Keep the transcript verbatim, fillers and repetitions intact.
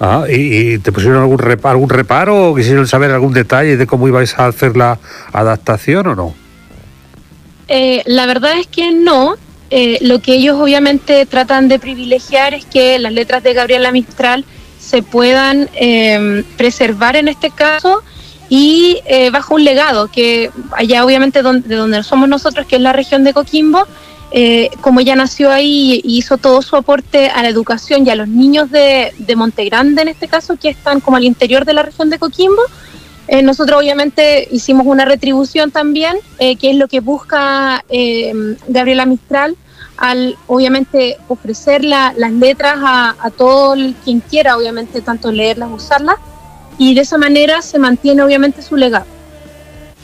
Ah, ¿y, y te pusieron algún reparo, algún reparo o quisieron saber algún detalle de cómo ibais a hacer la adaptación o no? Eh, la verdad es que no. Eh, lo que ellos obviamente tratan de privilegiar es que las letras de Gabriela Mistral se puedan eh, preservar en este caso y eh, bajo un legado que allá obviamente donde, de donde somos nosotros, que es la región de Coquimbo, eh, como ella nació ahí y hizo todo su aporte a la educación y a los niños de, de Monte Grande en este caso, que están como al interior de la región de Coquimbo, eh, nosotros obviamente hicimos una retribución también, eh, que es lo que busca eh, Gabriela Mistral, al obviamente ofrecer la, las letras a, a todo el, quien quiera, obviamente, tanto leerlas, usarlas, y de esa manera se mantiene obviamente su legado.